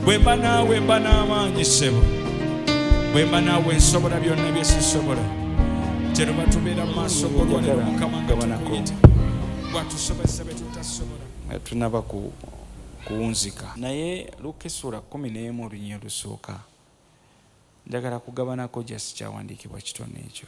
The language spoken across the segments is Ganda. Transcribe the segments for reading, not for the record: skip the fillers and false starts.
Bwemba naawe mba n'amaanyi ssebo, bwemba naawe nsobola byonna bye sisobola. Kino batubeera mu maaso g'olwaliro Mukama nga tukuyita bw'atusobozesa bye tutasobola. Tunaba kuwunzika naye Luka essula 11 olunyiriri olusooka njagala kugabanako just kyawandiikibwa kitono ekyo.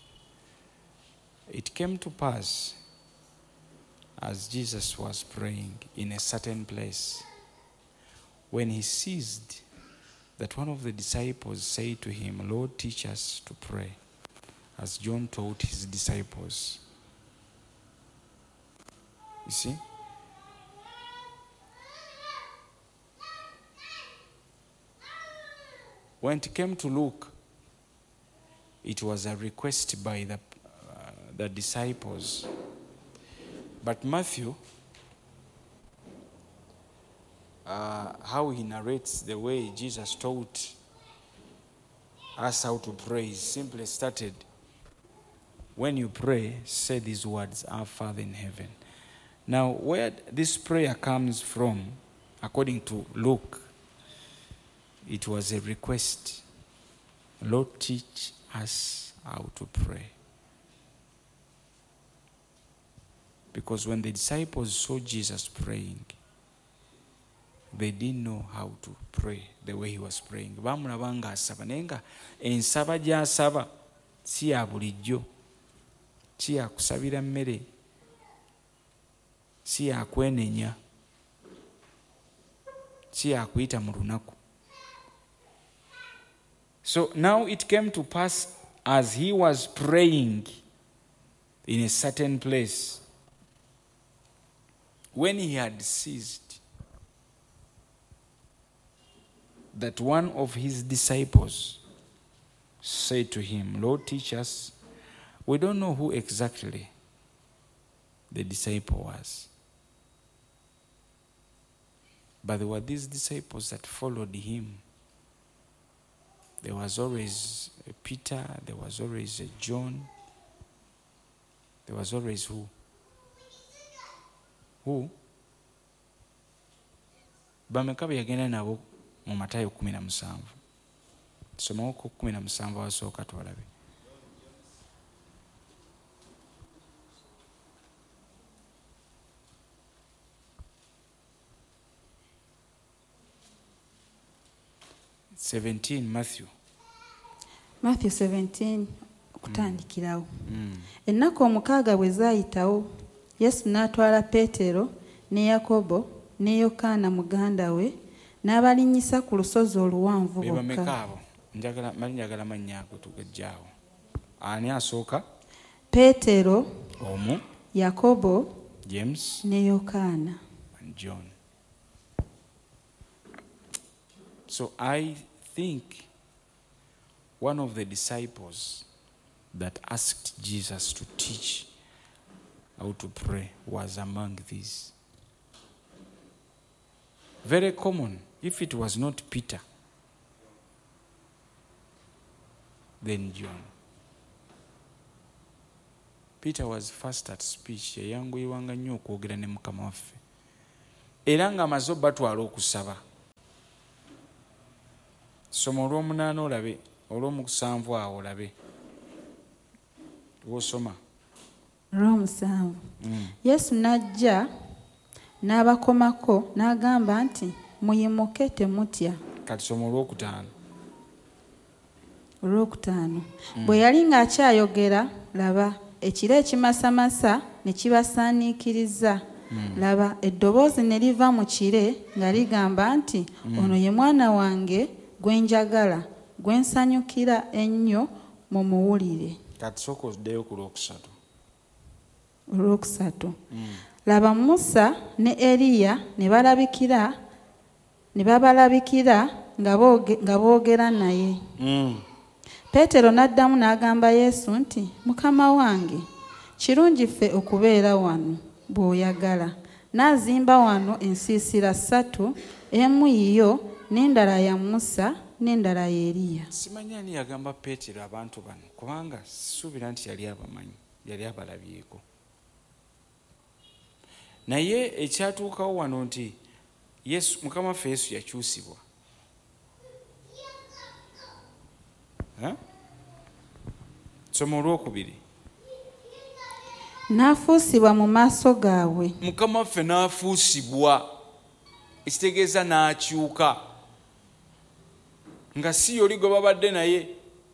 It came to pass as Jesus was praying in a certain place, when he ceased, that one of the disciples said to him, Lord, teach us to pray, as John taught his disciples. You see? When it came to Luke, it was a request by the disciples. But Matthew, how he narrates the way Jesus taught us how to pray, he simply started, when you pray, say these words, Our Father in heaven. Now, where this prayer comes from, according to Luke, it was a request. Lord, teach us how to pray. Because when the disciples saw Jesus praying, they didn't know how to pray the way he was praying. Bamulaba nga asaba naye nga ensaba gy'asaba si ya bulijjo, si ya kusabira mmere, si ya kwenenya, si ya kuyita mu lunaku. So now it came to pass as he was praying in a certain place, when he had ceased, that one of his disciples said to him, Lord, teach us. We don't know who exactly the disciple was, but there were these disciples that followed him. There was always a Peter, there was always a John, there was always who? Who? Bameka yagenda nabo mu Matayo 17. Somawo ku 17 wasooka twalabe. Matthew 17 kutandikirawo. Ennaku omukaaga bwe zaayitawo, Yesu n'atwala Peetero ne Yakobo ne Yokaana muganda we n'abalinnyisa ku lusozi oluwanvu bokka. Njagala mannya ago tugajjaawo. Ani asooka? Peetero, omu, Yakobo, James ne Yokaana, and John. So I think one of the disciples that asked Jesus to teach how to pray was among these. Very common. If it was not Peter, then John. Peter was fast at speech. Yayanguyirwanga nnyo okwogera ne Mukama waffe. Era ng'amaze batwala okusaba. Soma olw'omunaana olabe, olw'omusanvu awo olabe. Wosoma. Olw'omusanvu. Yesu n'ajja n'abakomako n'agamba nti, muyimuke temutya. Kati soma olw'okutaano. Olw'okutaano. Bwe yali ng'akyayogera, laba, ekiro ekimasamasa ne kibasaaniikiriza. Laba, eddoboozi ne liva mu kire nga ligamba nti, ono ye mwana wange gwe njagala, gwe nsanyukira ennyo mumuwulire. Kati sooka oddeyo ku lwokusatu. Olwokusatu. Laba, Musa ne Eriya ne babalabikira nga boogera naye. Peetero n'addamu n'agamba Yesu nti, Mukama wange, kirungi ffe okubeera wano bw'oyagala. N'azimba wano ensiisira 3, emu yiyo n'endala ya Musa n'endala ya Eriya. Simanyi ani yagamba Peetero abantu bano, kubanga sisuubira nti yali abamanyi, yali abalabyeko. Naye ekyatuukawo wano nti Yesu, Mukama waffe Yesu yakyusibwa. soma olwokubiri. N'afuusibwa mu maaso gaabwe. Mukama waffe n'afuusibwa, ekitegeeza n'akyuka, nga si yoli gwe babadde naye.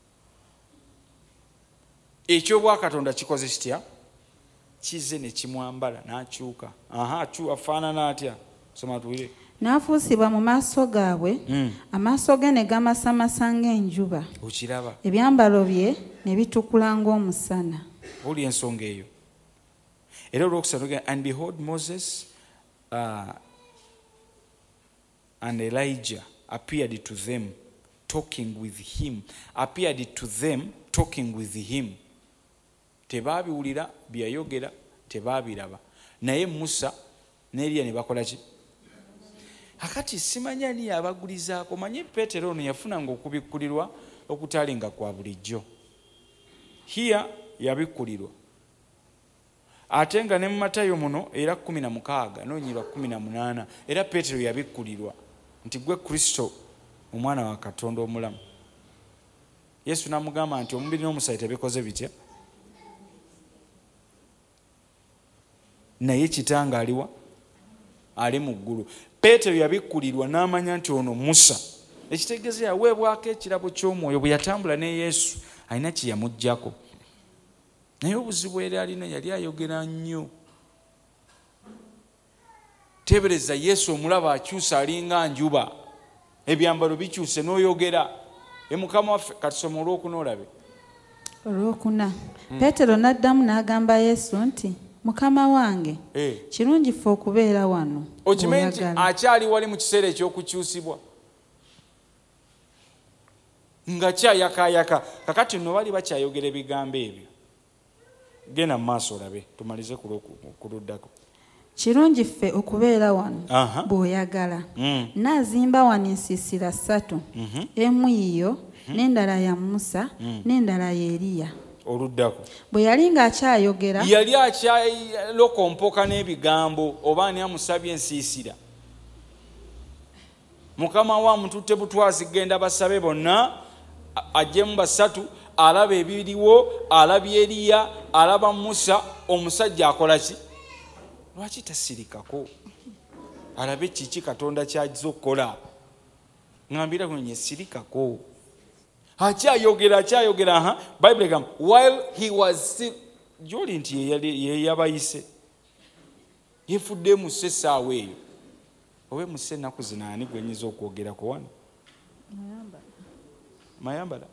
Ekyobwakatonda kikoze kitya? Kize ne kimwambala n'akyuka. Afaanana atya? Soma tuwire. N'afuusibwa mu maaso gaabwe, amaaso ge ne gamasamasa ng'enjuba. Okiraba? Ebyambalo bye ne bitukula ng'omusana. Oli ensonga eyo. Era olwokusatu, and behold, Moses and Elijah appeared to them talking with him. Appeared to them talking with him. Tebabiwulira byayogera, tebabiraba. Naye Musa ne Eliya ne bakola ki? Akati simanya ni abagulizaako. Manye Peetero ono yafunanga okubikkulirwa okutalinga kwa bulijjo. Hiya yabikkulirwa. Ate nga ne mu Matayo muno era 16 n'onyirwa 18 era Peetero yabikkulirwa nti gwe Kristo omwana wa Katonda omulamu. Yesu n'amugamba nti omubiri n'omusaayi tebikoze bitya, naye Kitange aliwa? Ali mu ggulu. Peetero yabikkulirwa n'amanya nti ono Musa. Ekitegeeza yaweebwako ekirabo ky'omwoyo bwe yatambula ne Yesu, alina kye yamuggyako. Naye obuzibu era alina, yali ayogera nnyo. Tebereza Yesu omulaba akyusa alinga njuba, ebyambalo bikyuse n'oyogera. Mukama waffe katusoma olwokuna olabe. Olwokuna. Peetero n'addamu n'agamba Yesu nti, Mukama wange, kirungi ffe okubeera wano. Okimanyi nti akyali wali mu kiseera ekyokukyusibwa, nga kyayakayaka. Kakati nno bali bakyayogera ebigambo ebyo. Genda mu maaso olabe, tumalize kuluddako. Kirungi ffe okubeera wano bw'oyagala. N'azimba wano ensiisira 3, emu yiyo, n'endala ya Musa, n'endala ya Eriya. Oluddako. Bwe yali ng'akyayogera, yali akyalokompoka n'ebigambo, oba ani amusabye ensiisira. Mukama wa mututte butwazi, genda basabe bonna, ajjemu 3, alaba ebiriwo, alaba Eriya, alaba Musa. Omusajja akola ki? Lwaki tasirikako? Alabe kiki Katonda ky'ajja okukola. Ngambira kunye sirikako. Akyayogera. Bible egamba while he was still, joli nti ye yabayise. Yefudde mu essaawa eyo. Owe mu ennaku zino ani gwenyiza okwogerako wano? Mayambala.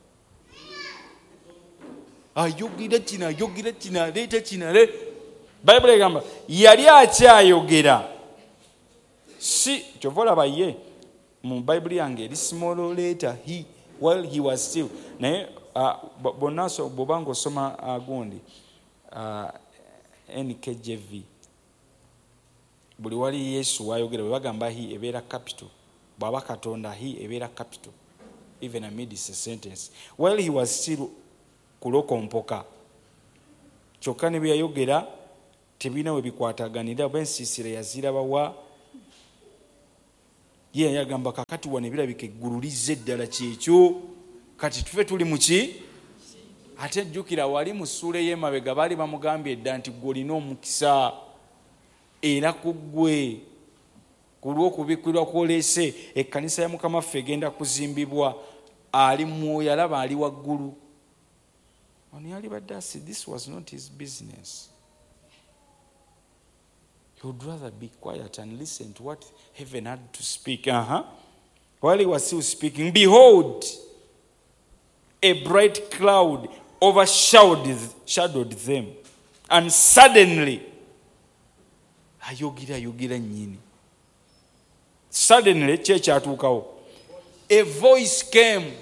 Ayogera kina, leeta kina. Bible egamba yali akyayogera. Si kyova olaba ye mu Bible yange eri small letter he, while he was still. Naye bonna bw'oba ng'osoma gundi NKJV, buli wali Yesu wayogera bwe bagamba he ebeera capital, bw'aba Katonda he ebeera capital, even amid a sentence. While he was still kulokompoka, kyokka ne bye yayogera tebina we bikwataganira. Bwensiisira yazirabawa. Ye yagamba kakati wano ebirabika eggulu lizze ddala kyekyo, kati tufe tuli mu ki? Ate jjukira wali mu ssuula ey'emabega baali bamugambye edda nti gwe olina omukisa era ku ggwe ku lw'okubikkirwa kw'oleese ekkanisa ya Mukama waffe egenda kuzimbibwa. Ali mwoyo, alaba ali waggulu. Ono yali badde asi, this was not his business. He would rather be quiet and listen to what heaven had to speak. While he was still speaking, behold, a bright cloud overshadowed them. And suddenly, ayogera nyini. Suddenly, kyatuukawo. A voice came.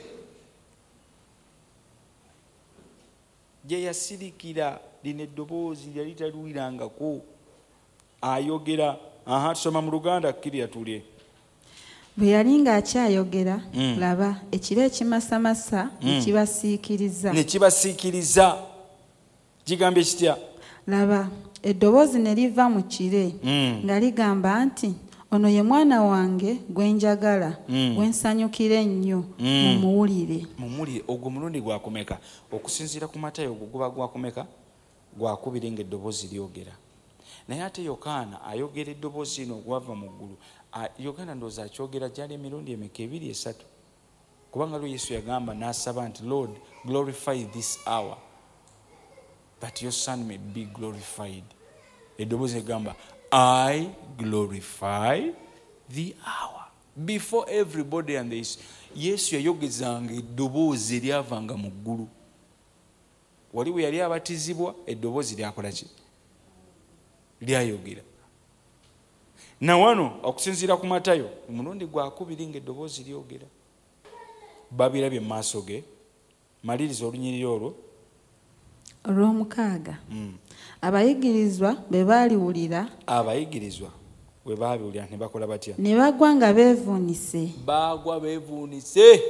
Gye yasirikira, lino eddoboozi lyali taliwulirangako. Ayogera. Tusoma mu Luganda kkiri yatulye. Bwe yali ng'akyayogera, laba ekiro ekimasamasa ne kibasiikiriza. Kigambye kitya? Laba eddoboozi ne liva mu kire nga ligamba nti, ono ye mwana wange gwe njagala gwe nsanyukira ennyo mumuwulire. Ogwo mulundi gwakumeka okusinziira ku Matayo ogwo guba gwakumeka gwakubiri ng'eddoboozi lyogera. Naye ate Yokaana ayogera eddoboozi lino ogwava mu ggulu. Yokaana ndowooza akyogera gyali emirundi emeka 2-3 kubanga lwe Yesu yagamba n'asaba nti Lord glorify this hour that your son may be glorified. Eddoboozi egamba I glorify the hour. Before everybody and this, Yesu yayogezanga eddoboozi eryavanga mu ggulu. Wali bwe yali abatizibwa eddoboozi lyakola ki? Lyayogera. Na wano okusinziira ku Matayo omulundi gwakubiri ng'eddoboozi lyogera. Babirabye mu maaso ge. Maliriza olunyiriri olwo. Olw'omukaaga. Abayigirizwa bwe baaliwulira. Abayigirizwa bwe baabiwulira ne bakola batya? Ne bagwa nga beevuunise. Baagwa beevuunise.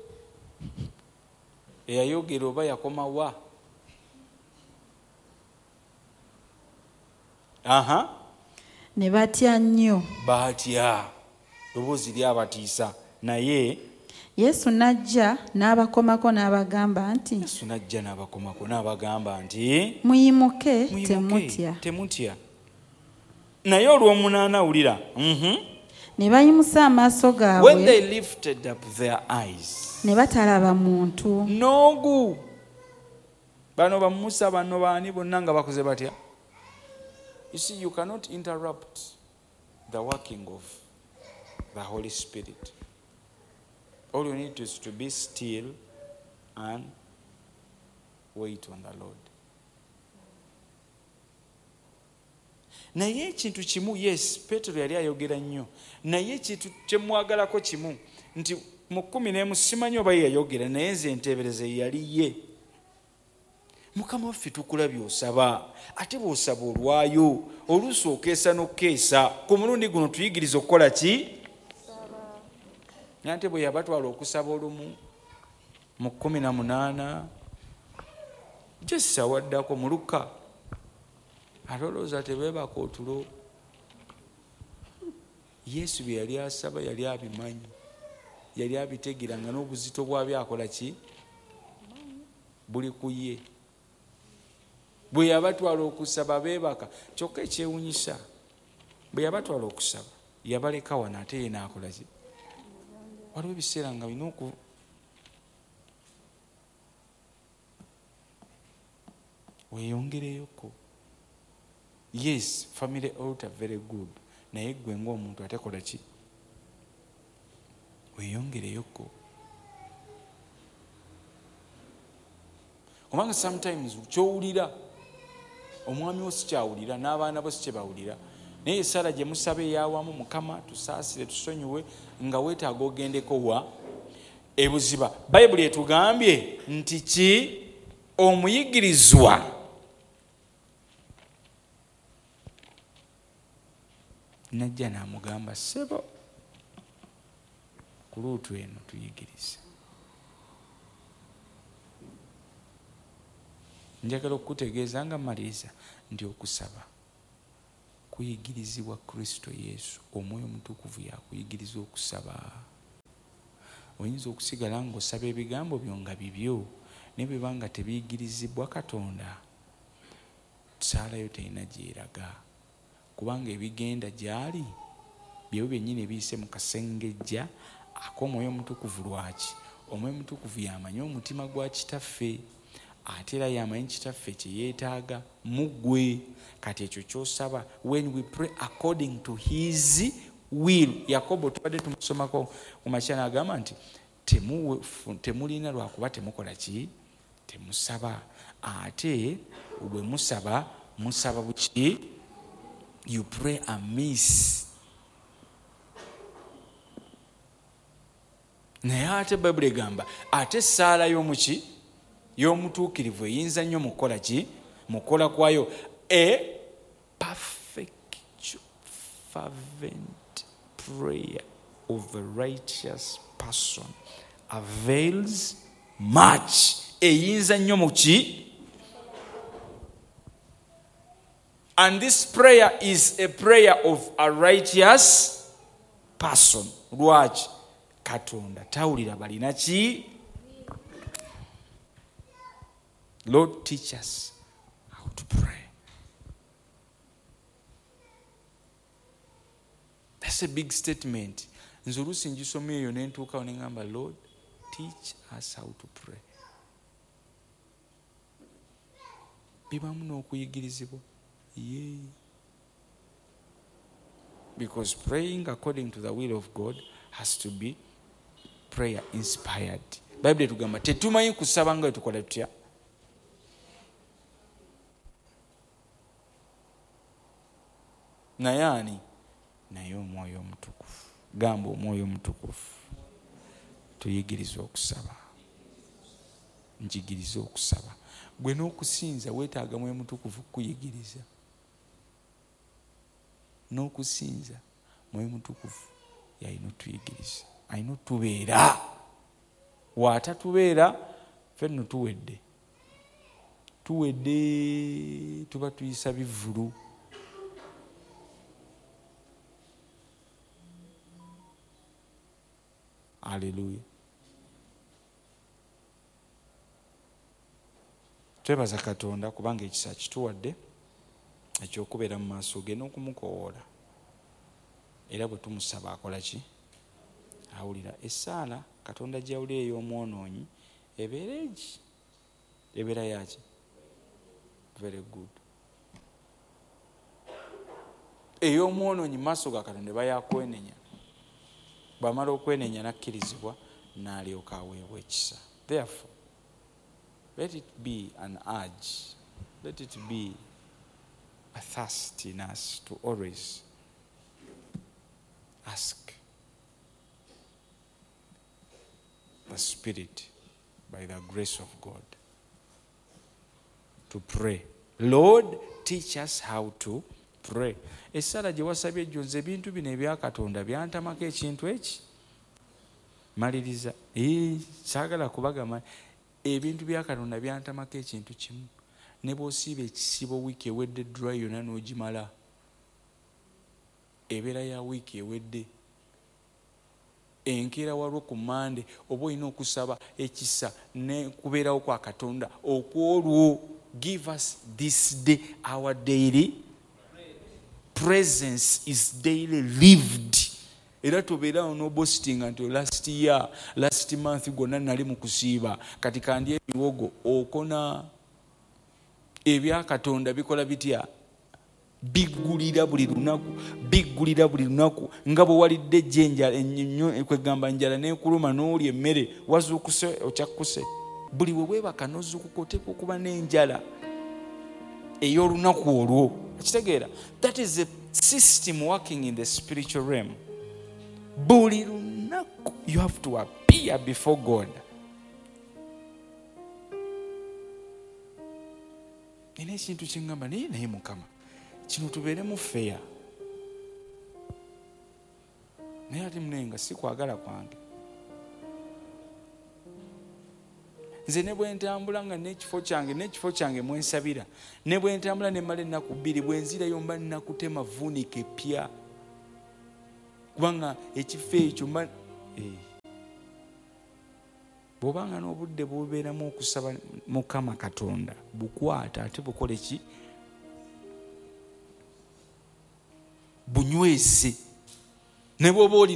Eyayogera oba yakoma wa? Ne batya nnyo. Batya. Ddoboozi lyabatiisa. Naye Yesu n'ajja n'abakomako n'abagamba nti muyimuke temutya. Naye olw'omunaana wulira. Ne bayimusa amaaso gaabwe. When they lifted up their eyes. Ne batalaba muntu. Noogu. Bano ba Musa bano baani bonna nga bakoze batya? You see, you cannot interrupt the working of the Holy Spirit. All you need is to be still and wait on the Lord. Naye ekintu kimu, yes, Petero yali ayogera nnyo. Naye ekintu kyemwagalako kimu nti mu 11 simanyi oba yayogera naye nze enteebereze yali ye. Mukama waffe tukulabye osaba, ate bw'osaba olwayo, oluusi okeesa n'okeesa. Ku mulundi guno tuyigiriza okukola ki? Nante bwe yabatwala okusaba olumu mu 18 Jesa waddako mu Luka alowooza tebeebaka otulo. Yesu bye yali asaba yali abimanyi, yali abitegera nga n'obuzito bwabyo akola ki? Buli ku ye. Bwe yabatwala okusaba beebaka. Kyokka ekyewunyisa bwe yabatwala okusaba yabaleka wano ate ye n'akola ki? Waliwo ebiseera nga bino weeyongereyoko. Yes, family altar very good. Naye gwe ng'omuntu ate kola ki? Weeyongereyoko. Kubanga sometimes kyowulira omwami wo sikyawulira n'abaana bo sikyebawulira. Naye Sara gye musaba eyawamu, Mukama tusaasire tusonyiwe, nga weetaaga ogendeko wa ebuziba. Bayibuli etugambye nti ki? Omuyigirizwa najja n'amugamba ssebo ku luutu eno tuyigirize. Njagala okukutegeeza nga maliriza nti okusaba kuyigirizibwa Kristo Yesu. Omwoyo Mutukuvu yakuyigiriza okusaba. Oyinza okusigala ng'osaba ebigambo byo nga bibyo naye bwe banga tebiyigirizibwa Katonda, saalayo terina gyeraga. Kubanga ebigenda gyali byebyo byennyini ebiyise mu kasengejja ak'Omwoyo Mutukuvu. Lwaki? Omwoyo Mutukuvu yamanyi omutima gwa kitaffe, ate era yamanyi kitaffe kye yeetaaga mu ggwe. Kati ekyo ky'osaba, when we pray according to his will. Yakobo tubadde tumusomako ku makya n'agamba nti temulina lwakuba temukola ki? Temusaba. Ate bwe musaba, musaba buki? You pray amiss. Naye ate Bayibuli egamba ateessaala y'omuki? Y'omutuukirivu eyinza nnyo mukola ki? Mukola kwayo. A perfect fervent prayer of a righteous person avails much. Eyinza nnyo muki? And this prayer is a prayer of a righteous person. Lwaki? Katonda tawulira balina ki? Lord, teach us how to pray. That's a big statement. Nze oluusi ngisoma eyo ne ntuukawo ne ngamba, Lord, teach us how to pray. Bibamu n'okuyigirizibwa. Yeah. Because praying according to the will of God has to be prayer inspired. Bible tugamba tetumanyi kusaba nga tukola tutya. Naye Omwoyo Omutukuvu. Gamba Omwoyo Omutukuvu tuyigirize okusaba. Njigirize okusaba. Gwe n'okusinza weetaaga Mwoyo Mutukuvu kuyigiriza. N'okusinza Mwoyo Mutukuvu yalina otuyigiriza. Alina otubeera. Waatatubeera ffenno tuwedde. Tuba tuyisa bivvulu. Hallelujah. Twebaza Katonda kubanga ekisa kituwadde ekyokubeera mu maaso ge n'okumukoowoola. Era bwe tumusaba akola ki? Awulira. Essaala Katonda gy'awulira ey'omwonoonyi ebeera egi? Ebeera yaki? Very good. Ey'omwonoonyi maaso ga Katonda eba yakwenenya. Bw'amala okwenenya n'akkirizibwa n'alyoka aweebwa ekisa. Therefore, let it be an urge. Let it be a thirst in us to always ask the Spirit by the grace of God to pray. Lord, teach us how to pray. Essala gye wasabye ejjo nze ebintu bino ebya Katonda byantamako ekintu eki. Maliriza. Saagala kubagamba ebintu bya Katonda byantamako ekintu kimu. Ne bw'osiiba ekisibo wiiki ewedde dry yonna n'ogimala. Ebeera ya wiiki ewedde. Enkeera walwo ku Mande oba olina okusaba ekisa ne kubeerawo kwa Katonda okwolwo. Give us this day our daily presence is daily lived. Era tobeerawo n'obositinga nti last month gonna nali mu kusiiba kati kandi ebiwogo okona. Ebya Katonda bikola bitya? Biggulira buli lunaku nga bwe walidde ejjenjala ennyo kwegamba njala n'ekuluma n'olya emmere wazuukuse okyakkuse. Buli we weebaka n'ozuukuka oteekwa okuba n'enjala ey'olunaku olwo. Ekitegeera? That is a system working in the spiritual realm. Buli lunaku you have to appear before God. Nina ekintu kyengamba naye Mukama kino tubeeremu fair. Naye ate munenga si kwagala kwange. Nze ne bwe ntambula nga n'ekifo kyange mwensabira, ne bwe ntambula ne mmala ennaku 2 bwe nzirayo mba nnakutema vuunika epya. Kubanga ekifo ekyo mba bw'obanga n'obudde bubeeramu okusaba Mukama Katonda bukwata ate bukole ki? Bunyweze. Ne bw'oba